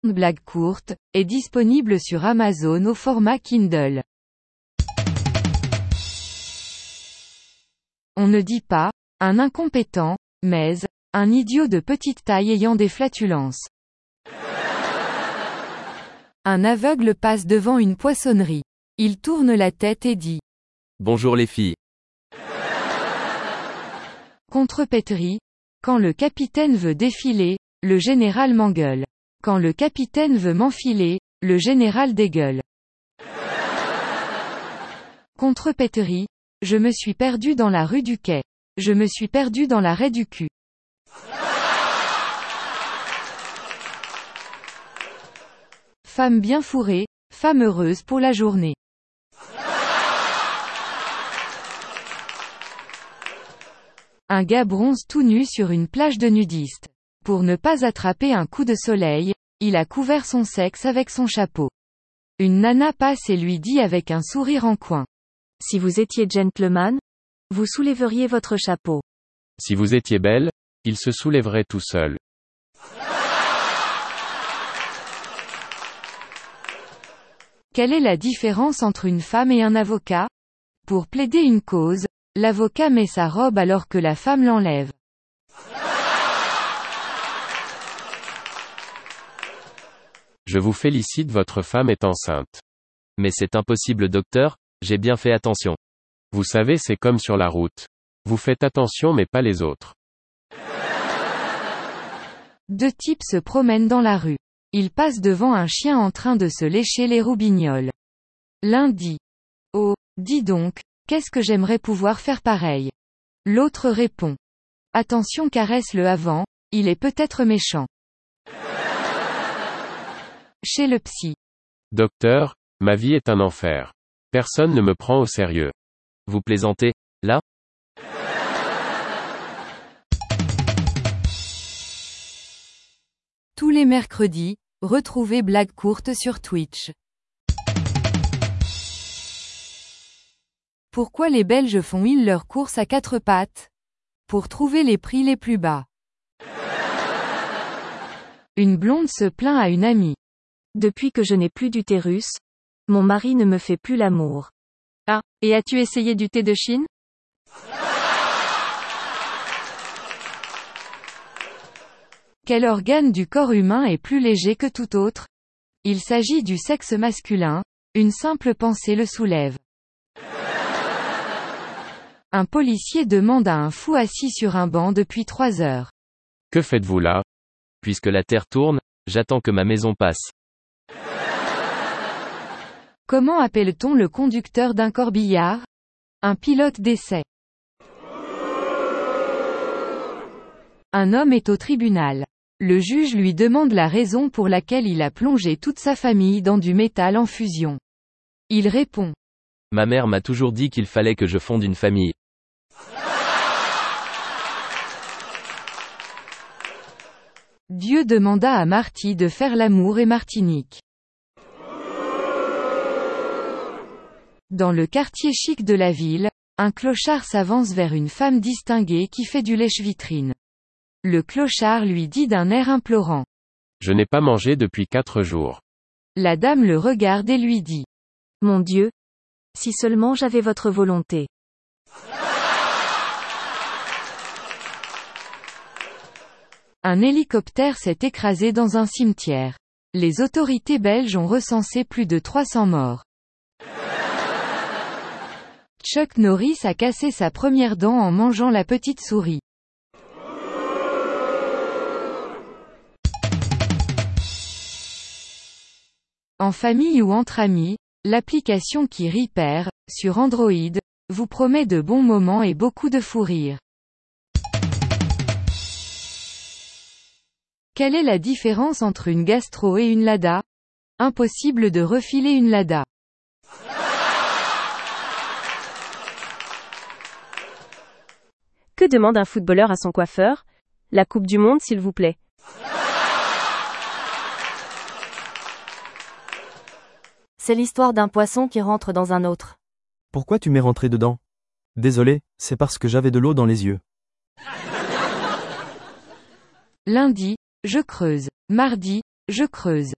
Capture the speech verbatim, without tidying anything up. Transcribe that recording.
Blague courte, est disponible sur Amazon au format Kindle. On ne dit pas « un incompétent », mais « un idiot de petite taille ayant des flatulences ». Un aveugle passe devant une poissonnerie. Il tourne la tête et dit « Bonjour les filles ». Contrepétrie. Quand le capitaine veut défiler, le général m'engueule. Quand le capitaine veut m'enfiler, le général dégueule. Contrepétrie. Je me suis perdu dans la rue du Quai. Je me suis perdu dans la raie du cul. Femme bien fourrée, femme heureuse pour la journée. Un gars bronze tout nu sur une plage de nudistes. Pour ne pas attraper un coup de soleil, il a couvert son sexe avec son chapeau. Une nana passe et lui dit avec un sourire en coin. Si vous étiez gentleman, vous soulèveriez votre chapeau. Si vous étiez belle, il se soulèverait tout seul. Quelle est la différence entre une femme et un avocat? Pour plaider une cause, l'avocat met sa robe alors que la femme l'enlève. Je vous félicite, votre femme est enceinte. Mais c'est impossible, docteur, j'ai bien fait attention. Vous savez, c'est comme sur la route. Vous faites attention mais pas les autres. Deux types se promènent dans la rue. Ils passent devant un chien en train de se lécher les roubignoles. L'un dit « Oh, dis donc, qu'est-ce que j'aimerais pouvoir faire pareil ?» L'autre répond « Attention, caresse-le avant, il est peut-être méchant. » Chez le psy. Docteur, ma vie est un enfer. Personne ne me prend au sérieux. Vous plaisantez, là? Tous les mercredis, retrouvez Blague courte sur Twitch. Pourquoi les Belges font-ils leurs courses à quatre pattes? Pour trouver les prix les plus bas. Une blonde se plaint à une amie. Depuis que je n'ai plus d'utérus, mon mari ne me fait plus l'amour. Ah, et as-tu essayé du thé de Chine? Quel organe du corps humain est plus léger que tout autre? Il s'agit du sexe masculin, une simple pensée le soulève. Un policier demande à un fou assis sur un banc depuis trois heures. Que faites-vous là? Puisque la terre tourne, j'attends que ma maison passe. Comment appelle-t-on le conducteur d'un corbillard? Un pilote d'essai. Un homme est au tribunal. Le juge lui demande la raison pour laquelle il a plongé toute sa famille dans du métal en fusion. Il répond. Ma mère m'a toujours dit qu'il fallait que je fonde une famille. Dieu demanda à Marty de faire l'amour et Martinique. Dans le quartier chic de la ville, un clochard s'avance vers une femme distinguée qui fait du lèche-vitrine. Le clochard lui dit d'un air implorant. Je n'ai pas mangé depuis quatre jours. La dame le regarde et lui dit. Mon Dieu! Si seulement j'avais votre volonté. Un hélicoptère s'est écrasé dans un cimetière. Les autorités belges ont recensé plus de trois cents morts. Chuck Norris a cassé sa première dent en mangeant la petite souris. En famille ou entre amis, l'application qui rit perd, sur Android, vous promet de bons moments et beaucoup de fou rire. Quelle est la différence entre une gastro et une Lada? Impossible de refiler une Lada. Que demande un footballeur à son coiffeur? La Coupe du Monde, s'il vous plaît. C'est l'histoire d'un poisson qui rentre dans un autre. Pourquoi tu m'es rentré dedans? Désolé, c'est parce que j'avais de l'eau dans les yeux. Lundi, je creuse. Mardi, je creuse.